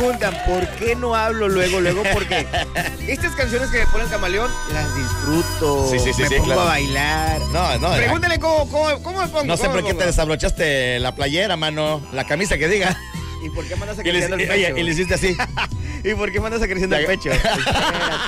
preguntan, ¿por qué no hablo luego? Porque estas canciones que me pone el Camaleón, las disfruto. Sí, me pongo claro. a bailar. No. Pregúntale cómo me pongo. No sé por qué te desabrochaste la playera, mano. La camisa que diga. ¿Y por qué me andas Y le, acariciando el pecho? y le hiciste así. ¿Y por qué me andas acariciando el pecho? Espérate.